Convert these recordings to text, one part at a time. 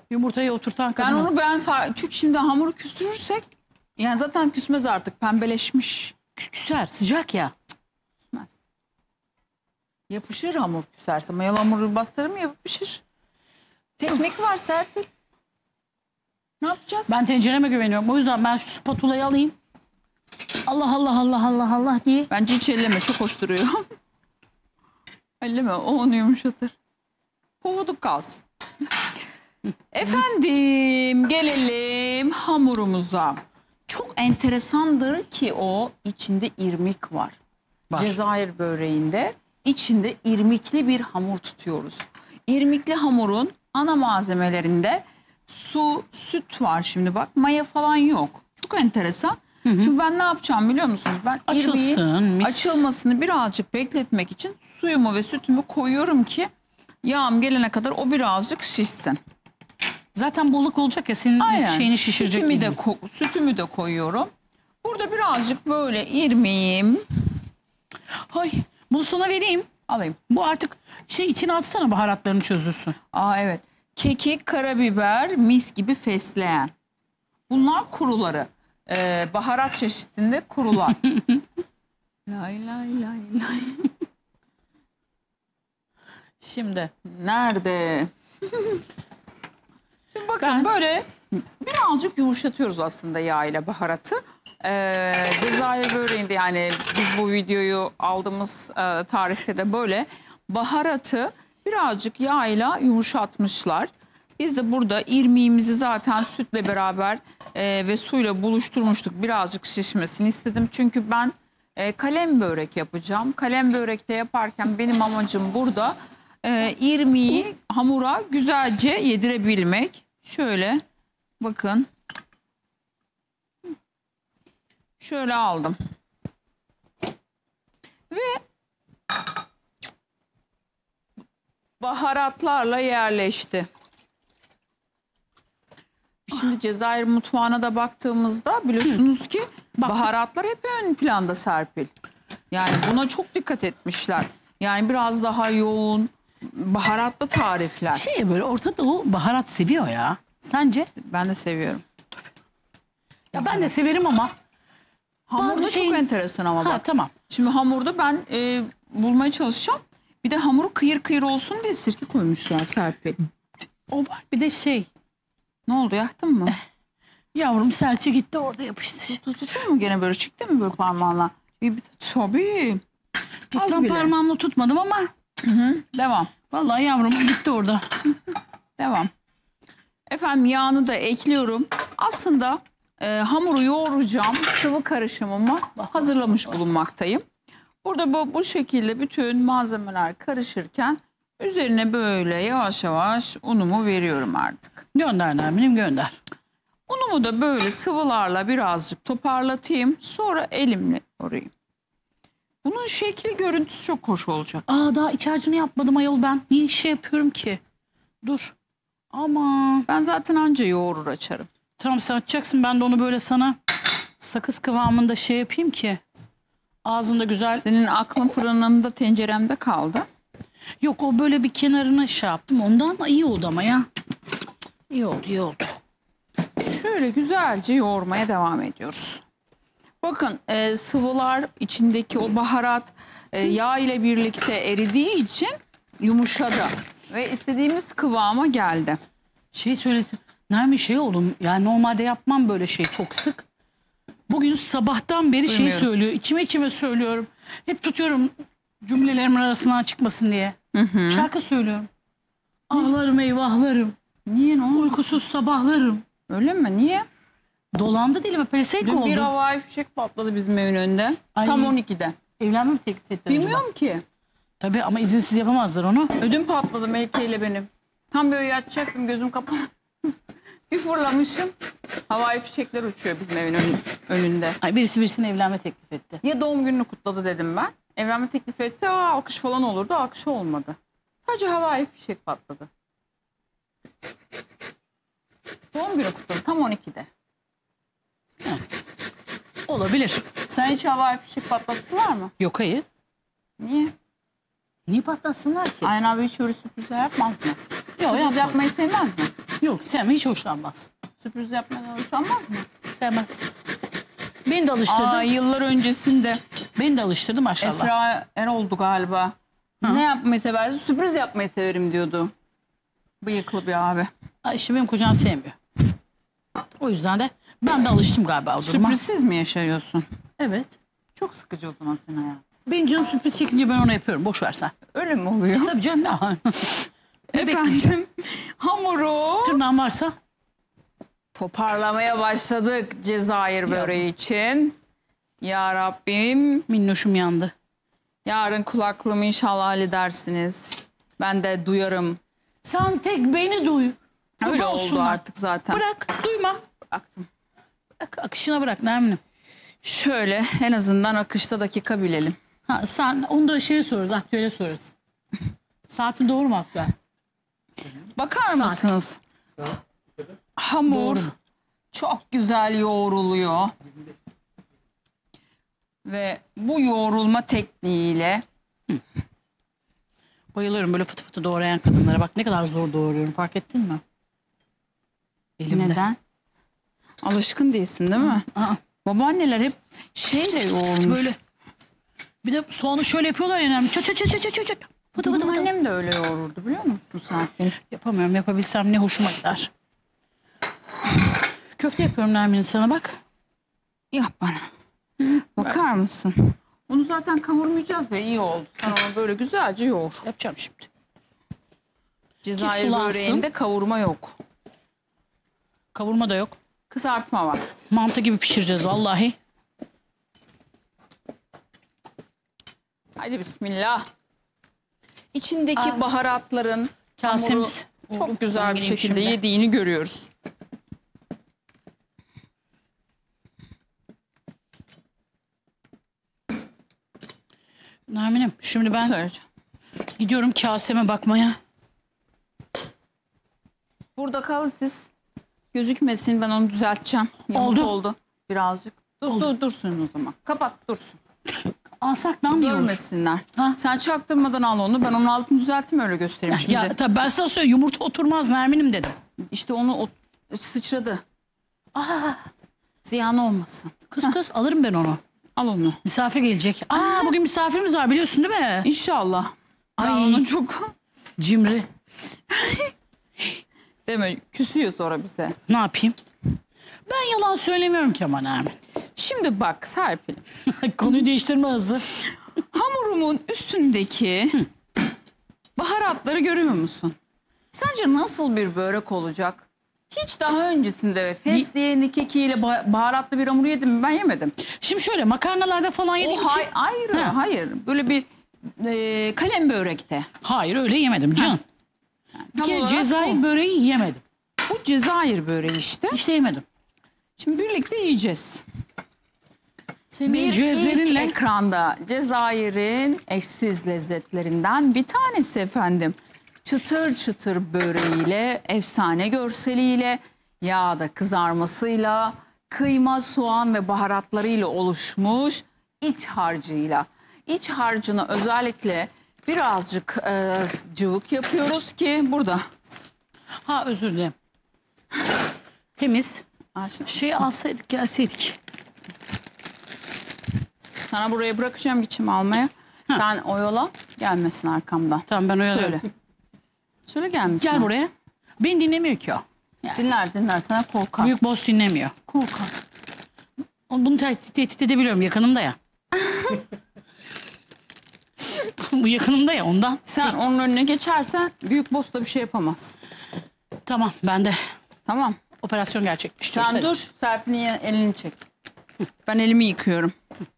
Yumurtayı oturtan kadın. Çünkü şimdi hamuru küstürürsek yani zaten küsmez artık, pembeleşmiş. Küser, sıcak ya. Küsmez. Yapışır hamur küserse. Mayalı hamuru bastırır mı yapışır. Teknik var Serpil. Ne yapacağız? Ben tencereme güveniyorum. O yüzden ben şu spatulayı alayım. Allah Allah Allah Allah Allah diye. Bence hiç elleme, çok hoş duruyor. Elleme, o onu yumuşatır. Pufuduk kalsın. Efendim, gelelim hamurumuza. Çok enteresandır ki o içinde irmik var. Cezayir böreğinde içinde irmikli bir hamur tutuyoruz. İrmikli hamurun ana malzemelerinde su, süt var şimdi bak. Maya falan yok. Çok enteresan. Şimdi ben ne yapacağım biliyor musunuz? Ben irmiğin açılmasını birazcık bekletmek için suyumu ve sütümü koyuyorum ki yağım gelene kadar o birazcık şişsin. Zaten bolluk olacak ya senin şeyini şişirecek. Sütümü de koyuyorum. Burada birazcık böyle irmiğim. Hay, bunu sana vereyim. Alayım. Bu artık içine atsana, baharatlarını çözülsün. Evet. Kekik, karabiber, mis gibi fesleğen. Bunlar kuruları. Baharat çeşitinde kurular. Lay lay lay lay. Şimdi. Nerede? Şimdi bakın böyle birazcık yumuşatıyoruz aslında yağ ile baharatı. Cezayir böreğinde, yani biz bu videoyu aldığımız tarihte de böyle baharatı birazcık yağ ile yumuşatmışlar. Biz de burada irmiğimizi zaten sütle beraber ve suyla buluşturmuştuk. Birazcık şişmesini istedim. Çünkü ben kalem börek yapacağım. Kalem börekte yaparken benim amacım burada irmiği hamura güzelce yedirebilmek. Şöyle bakın. Şöyle aldım. Ve baharatlarla yerleşti. Şimdi Cezayir mutfağına da baktığımızda biliyorsunuz ki baharatlar hep ön planda Serpil. Yani buna çok dikkat etmişler. Yani biraz daha yoğun, baharatlı tarifler. Böyle Orta Doğu baharat seviyor ya. Sence? Ben de seviyorum. Ya ben de severim ama. Hamurda çok enteresan ama bak. Tamam. Şimdi hamurda ben bulmaya çalışacağım. Bir de hamuru kıyır kıyır olsun diye sirke koymuşlar Serpil. O var. Bir de Ne oldu, yaktın mı? Yavrum serçe gitti orada yapıştı. Tuttun mu gene böyle, çıktı mı böyle parmağınla? Tabii. Tam parmağımla tutmadım ama. Devam. Vallahi yavrum gitti orada. Devam. Efendim, yağını da ekliyorum. Aslında hamuru yoğuracağım. Sıvı karışımımı hazırlamış bulunmaktayım. Burada bu şekilde bütün malzemeler karışırken üzerine böyle yavaş yavaş unumu veriyorum artık. Gönder Nermin'im, gönder. Unumu da böyle sıvılarla birazcık toparlatayım. Sonra elimle orayım. Bunun şekli, görüntüsü çok hoş olacak. Daha iç harcını yapmadım ayol ben. Niye yapıyorum ki? Dur. Ama ben zaten anca yoğurur açarım. Tamam, sen açacaksın. Ben de onu böyle sana sakız kıvamında yapayım ki ağzında güzel. Senin aklın fırınımda, tenceremde kaldı. Yok, o böyle bir kenarına yaptım. Ondan iyi oldu ama ya. İyi oldu, iyi oldu. Şöyle güzelce yoğurmaya devam ediyoruz. Bakın sıvılar, içindeki o baharat yağ ile birlikte eridiği için yumuşadı. Ve istediğimiz kıvama geldi. Söylesin. Nermin oldum. Yani normalde yapmam böyle çok sık. Bugün sabahtan beri söylüyor. İçime söylüyorum. Hep tutuyorum cümlelerimin arasından çıkmasın diye. Şarkı söylüyorum. Ahlarım eyvahlarım. Niye, ne oldu? Uykusuz sabahlarım. Öyle mi? Niye? Dolandı dilime, pelesenk oldu. Dün bir havai fişek patladı bizim evin önünde. Tam 12'de. Evlenme mi teklif ettiler Bilmiyorum acaba? ki. Tabii ama izinsiz yapamazlar onu. Ödüm patladı Melike ile benim. Tam böyle yatacaktım, gözüm kapalı. Bir fırlamışım. Havai fişekler uçuyor bizim evin önünde. Birisi birisine evlenme teklif etti. Ya doğum gününü kutladı dedim ben. Evlenme teklif etse alkış falan olurdu. Alkış olmadı. Sadece havai fişek patladı. Doğum günü kutladı tam 12'de. Olabilir. Sen hiç havai fişek patlattılar mı? Yok, hayır. Niye? Niye patlatsınlar ki? Aynen abi hiç öyle sürprizler yapmaz mı? Yok, Sürpriz yapmayı sevmez mi? Yok sevmez, hiç hoşlanmaz. Sürpriz yapmadan hoşlanmaz mı? Sevmez. Beni de alıştırdı. Yıllar öncesinde Beni de alıştırdı maşallah. Esra Erol'du galiba. Ne yapmayı severdi? Sürpriz yapmayı severim diyordu. Bıyıklı bir abi. Ay, işte benim kocam sevmiyor. O yüzden de ben de alıştım galiba o duruma. Sürprizsiz mi yaşıyorsun? Evet. Çok sıkıcı o zaman senin hayatın. Benim canım sürpriz çekince ben onu yapıyorum. Boş versen. Öyle mi oluyor? Tabii canım ne? Efendim hamuru Tırnağın varsa toparlamaya başladık Cezayir böreği için. Ya Rabbim, minnoşum yandı. yarın kulaklığımı inşallah halledersiniz. Ben de duyarım. Sen tek beni duy. Öyle Kurban oldu olsunlar. artık zaten. Bırak, duyma. Bıraktım. Bırak, akışına bırak Nermin'im. Şöyle en azından akışta dakika bilelim. Ha, sen onu da şeye sorarız, aktüele sorarız. Saatin doğru mu aktüel? Bakar mısınız? Hamur Doğru mu? çok güzel yoğruluyor. Ve bu yoğrulma tekniğiyle Bayılırım böyle fıtı fıtı doğrayan kadınlara. Bak ne kadar zor doğruyorum, fark ettin mi? Elimde. neden? Alışkın değilsin değil mi? Aa, Babaanneler hep şeyle yoğurmuş. böyle. Bir de soğanı şöyle yapıyorlar ya Nermin. Çat çat çat çat çat çat. Fıtı fıtı fıtı. Annem de öyle yoğururdu biliyor musun sen? Yapamıyorum, yapabilsem ne hoşuma gider. Köfte yapıyorum Nermin'in sana bak. Yap bana. Bakar mısın? Bunu zaten kavurmayacağız ya iyi oldu. Sen onu böyle güzelce yoğur. Yapacağım şimdi. Cezayir sulansın. böreğinde kavurma yok. Kavurma da yok. Kızartma var. Mantı gibi pişireceğiz vallahi. Hadi bismillah. İçindeki baharatların Kasemiz. hamuru oldu. çok güzel Ben bir geleyim şekilde şimdi. yediğini görüyoruz. Nermin'im şimdi ben Söyleyeceğim. gidiyorum kaseme bakmaya. Burada kal siz. Gözükmesin ben onu düzelteceğim. Yamuk Oldu. oldu birazcık. Dur dursun o zaman. Kapat dursun. Alsak daha mı iyi olur? Görmesinler. Ha? Sen çaktırmadan al onu. Ben onun altını düzelteyim öyle göstereyim şimdi. Ya tabii ben sana söyleyeyim, yumurta oturmaz Nermin'im dedim. İşte onu sıçradı. Aa, Ziyan olmasın. kız alırım ben onu. Al onu. Misafir gelecek. Aa, bugün misafirimiz var biliyorsun değil mi? İnşallah. Ben Ay. onu çok Cimri. deme küsüyor sonra bize. Ne yapayım? Ben yalan söylemiyorum ki ama Nermin. Şimdi bak Serpil. Konuyu değiştirme hızlı. Hamurumun üstündeki baharatları görüyor musun? Sence nasıl bir börek olacak? Hiç daha öncesinde fesleğeni kekiyle baharatlı bir hamur yedim mi? Ben yemedim. Şimdi şöyle makarnalarda falan yediğim için. Hayır, Ha. hayır. Böyle bir kalem börekte. Hayır öyle yemedim canım. Bir Tam kere olarak Cezayir böreği yemedim. Bu Cezayir böreği işte. İşte yemedim. Şimdi birlikte yiyeceğiz. Senin Bir ilk cezlerinle ekranda Cezayir'in eşsiz lezzetlerinden bir tanesi efendim. Çıtır çıtır böreğiyle, efsane görseliyle, yağda kızarmasıyla, kıyma, soğan ve baharatlarıyla oluşmuş iç harcıyla. İç harcını özellikle birazcık cıvık yapıyoruz ki burada. ha özür dilerim. Temiz. Ayşe, Şey alsaydık gelseydik. sana buraya bırakacağım gideceğim almaya. Sen oyola gelmesin arkamdan. Tamam ben öyle. Söyle. Söyle gelmesin. Gel buraya. Beni dinlemiyor ki o. Dinler sana korkar. Büyük boss dinlemiyor. Korkar. Bunu tehdit edebiliyorum, yakınımda ya. Bu yakınımda ya ondan. Sen onun önüne geçersen büyük boss da bir şey yapamaz. Tamam ben de Tamam. operasyon gerçekleştiriyorum. Sen dur Serpil'in elini çek. Ben elimi yıkıyorum.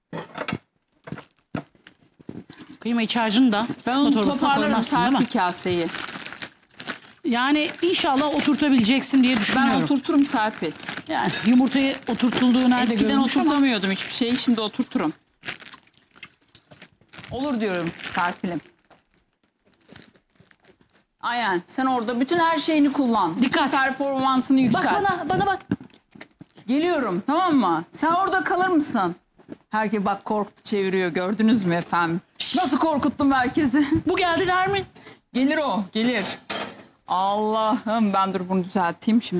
Kıyma iç harcını da Ben sıkma onu torbasına toparlarım koymazsın değil mi? Serpil kaseyi. Yani inşallah oturtabileceksin diye Ben düşünüyorum. oturturum Serpil. Yani yumurtayı oturtulduğu nerede Eskiden görülmüş ama oturtamıyordum hiçbir şeyi, şimdi oturturum. Olur diyorum Serpil'im. Aynen sen orada bütün her şeyini kullan. Dikkat. Bütün performansını yükselt. bak bana bak. Geliyorum tamam mı? Sen orada kalır mısın? Herkes bak korktu çeviriyor gördünüz mü efendim? Nasıl korkuttum herkesi? Bu geldi Nermin. Gelir o gelir. Allah'ım ben dur bunu düzelteyim şimdi.